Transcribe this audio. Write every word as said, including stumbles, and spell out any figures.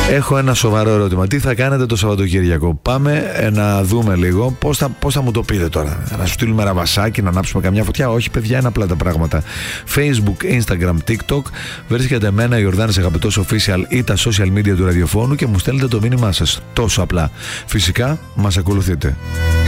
Έχω ένα σοβαρό ερώτημα. Τι θα κάνετε το Σαββατοκύριακο? Πάμε να δούμε λίγο πώς θα, πώς θα μου το πείτε τώρα. Να σου στείλουμε ένα βασάκι, να ανάψουμε καμιά φωτιά? Όχι, παιδιά, είναι απλά τα πράγματα. Facebook, Instagram, TikTok. Βρίσκεται εμένα, Ιορδάνης Αγαπητός Official, ή τα social media του ραδιοφώνου και μου στέλνετε το μήνυμά σας. Τόσο απλά. Φυσικά, μας ακολουθείτε.